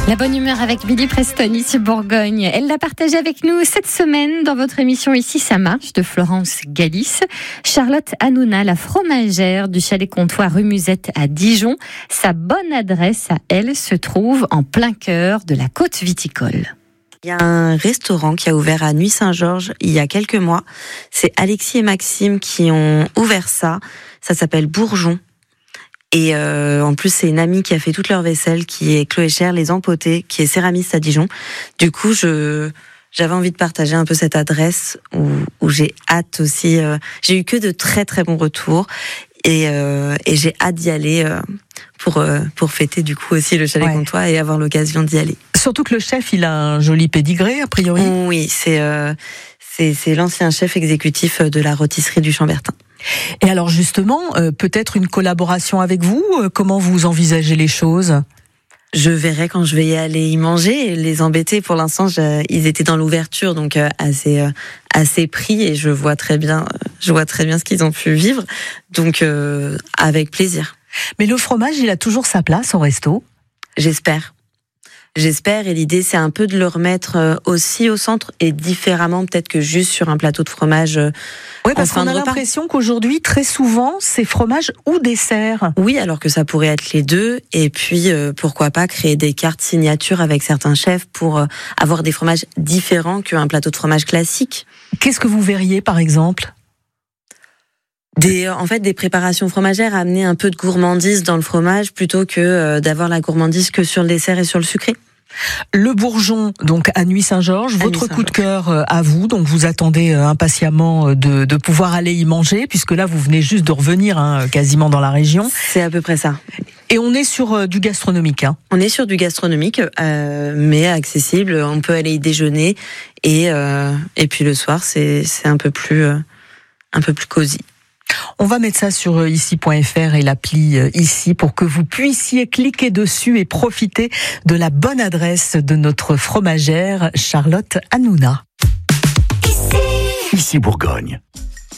La bonne humeur avec Billy Preston, ici Bourgogne. Elle l'a partagée avec nous cette semaine dans votre émission Ici ça marche de Florence Galis. Charlotte Hanouna, la fromagère du Chalet Comtois rue Musette à Dijon. Sa bonne adresse à elle se trouve en plein cœur de la côte viticole. Il y a un restaurant qui a ouvert à Nuit-Saint-Georges il y a quelques mois. C'est Alexis et Maxime qui ont ouvert ça. Ça s'appelle Bourgeon. Et en plus, c'est une amie qui a fait toute leur vaisselle, qui est Chloé Cher, les Empotés, qui est céramiste à Dijon. Du coup, j'avais envie de partager un peu cette adresse où j'ai hâte aussi. J'ai eu que de très très bons retours et j'ai hâte d'y aller pour fêter du coup aussi le Chalet Comtois et avoir l'occasion d'y aller. Surtout que le chef, il a un joli pédigré a priori. Oui, c'est l'ancien chef exécutif de la rôtisserie du Chambertin. Et alors justement, peut-être une collaboration avec vous. Comment vous envisagez les choses ? Je verrai quand je vais y aller y manger et les embêter. Pour l'instant, ils étaient dans l'ouverture, donc assez pris et je vois très bien ce qu'ils ont pu vivre. Donc avec plaisir. Mais le fromage, il a toujours sa place au resto ? J'espère, et l'idée c'est un peu de le remettre aussi au centre et différemment peut-être que juste sur un plateau de fromage. Oui, parce qu'on a l'impression qu'aujourd'hui, très souvent, c'est fromage ou dessert. Oui, alors que ça pourrait être les deux. Et puis, pourquoi pas créer des cartes signatures avec certains chefs pour avoir des fromages différents qu'un plateau de fromage classique. Qu'est-ce que vous verriez, par exemple ? Des préparations fromagères, amener un peu de gourmandise dans le fromage plutôt que d'avoir la gourmandise que sur le dessert et sur le sucré. Le Bourgeon, donc à Nuit-Saint-Georges, votre coup de cœur à vous, donc vous attendez impatiemment de pouvoir aller y manger, puisque là vous venez juste de revenir quasiment dans la région. C'est à peu près ça. Et on est sur du gastronomique. On est sur du gastronomique, mais accessible. On peut aller y déjeuner et puis le soir c'est un peu plus cosy. On va mettre ça sur ici.fr et l'appli Ici pour que vous puissiez cliquer dessus et profiter de la bonne adresse de notre fromagère Charlotte Hanouna. Ici Bourgogne.